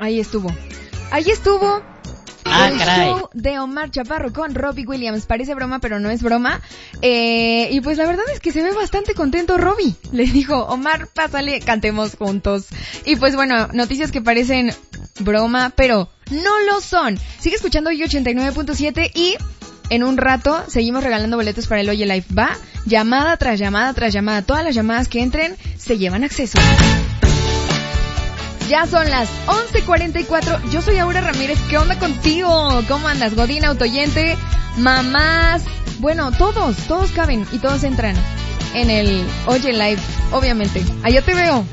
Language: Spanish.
Ahí estuvo. El caray. show de Omar Chaparro con Robbie Williams. Parece broma, pero no es broma. Y pues la verdad es que se ve bastante contento Robbie. Le dijo, Omar, pásale, cantemos juntos. Y pues bueno, noticias que parecen broma, pero no lo son. Sigue escuchando hoy 89.7 y en un rato seguimos regalando boletos para el Oye Live. Va, llamada tras llamada tras llamada. Todas las llamadas que entren se llevan acceso. Ya son las 11:44. Yo soy Aura Ramírez. ¿Qué onda contigo? ¿Cómo andas? Godín, autoyente, mamás. Bueno, todos caben y todos entran en el Oye Live, obviamente. Allá te veo.